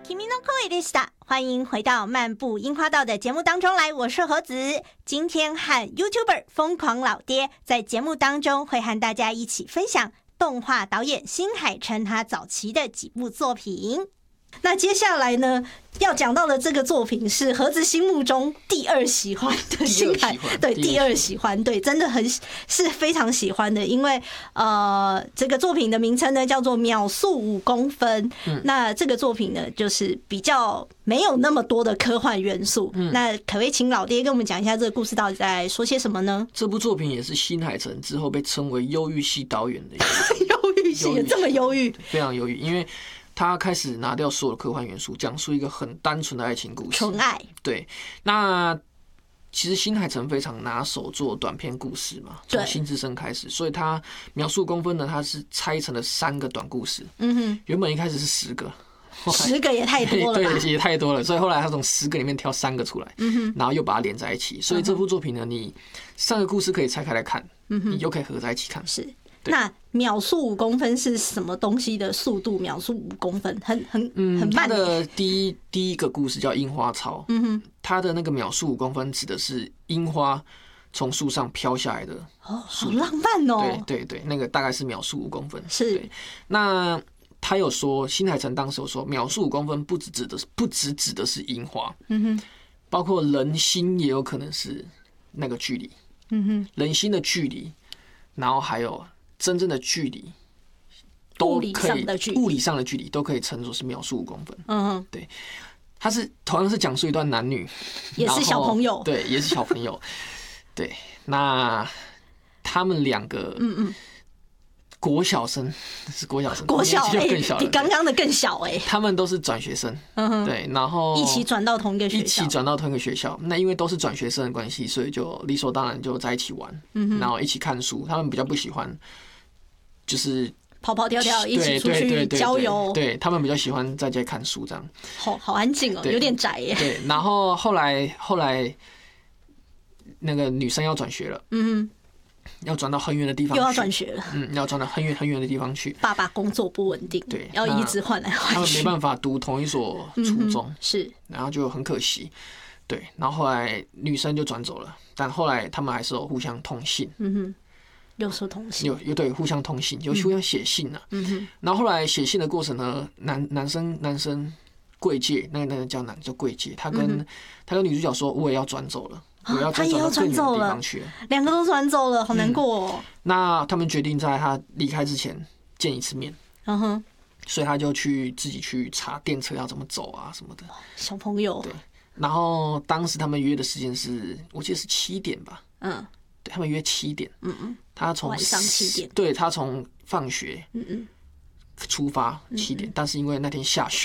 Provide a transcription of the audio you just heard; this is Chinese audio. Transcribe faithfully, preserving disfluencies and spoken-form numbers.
君の声でした。欢迎回到漫步樱花道的节目当中来，我是何子。今天和 YouTuber 疯狂老爹在节目当中会和大家一起分享动画导演新海诚他早期的几部作品。那接下来呢，要讲到的这个作品是盒子心目中第二喜欢的新海，对，第二喜欢，对，真的很是非常喜欢的，因为呃，这个作品的名称呢叫做《秒速五公分》。嗯，那这个作品呢，就是比较没有那么多的科幻元素。嗯，那可不可以请老爹跟我们讲一下这个故事到底在说些什么呢？ 这部作品也是新海诚之后被称为忧郁系导演的一个忧郁系，也这么忧郁， 非常忧郁，因为他开始拿掉所有的科幻元素，讲述一个很单纯的爱情故事， 纯爱。对， 那其实新海诚非常拿手做短篇故事嘛，从新之声开始，所以他秒速公分呢，他是拆成了三个短故事。嗯哼，原本一开始是十个， 十个也太多了吧？ 对，也太多了，所以后来他从十个里面挑三个出来，嗯哼，然后又把它连在一起，所以这部作品呢，你三个故事可以拆开来看，嗯哼，你又可以合在一起看，是。 那秒速五公分是什么东西的速度？秒速五公分，很很嗯， 很慢。 它的第一第一个故事叫樱花草，嗯哼，它的那个秒速五公分指的是樱花从树上飘下来的， 哦，好浪漫哦。 对对对，那个大概是秒速五公分。 是。 那他有说，新海诚当时有说，秒速五公分不只指的是不只指的是樱花，嗯哼，包括人心也有可能是那个距离，嗯哼，人心的距离，然后还有真正的距离，都可以物理上的距离都可以称作是秒速五公分。嗯哼，对，他是同样是讲述一段男女， 也是小朋友， 对，也是小朋友，对，那他们两个，嗯嗯，国小生是国小生， 国小哎、 欸， 比刚刚的更小哎、欸， 他们都是转学生，嗯哼，对，然后一起转到同一个学校， 一起转到同一个学校。那因为都是转学生的关系，所以就理所当然就在一起玩，嗯，然后一起看书。他们比较不喜欢，就是跑跑跳跳，一起出去郊游。 对，他们比较喜欢在家看书，这样。 好好安静哦，有点宅耶。 对，然后后来后来那个女生要转学了，嗯。要转到很远的地方， 又要转学了。 嗯，要转到很远很远的地方去。 爸爸工作不稳定，对，要一直换来换去。 他们没办法读同一所初中，嗯、 是， 然后就很可惜。对，然后后来女生就转走了，但后来他们还是有互相通信。 嗯哼，又说通信， 有有对互相通信，有互相写信啊。嗯哼，然后后来写信的过程呢，男男生男生贵介，那个那个叫男叫贵介，他跟、嗯、他跟女主角说，我也要转走了。我要再转到更远的地方去了， 两个都转走了，好难过哦。 嗯、那他们决定在他离开之前见一次面，嗯哼，所以他就去自己去查电车要怎么走啊什么的。 小朋友， 对。然后当时他们约的时间是，我记得是七点吧，嗯，对他们约七点，嗯嗯，他从晚上七点， 对他从放学，嗯嗯，出发七点，但是因为那天下雪。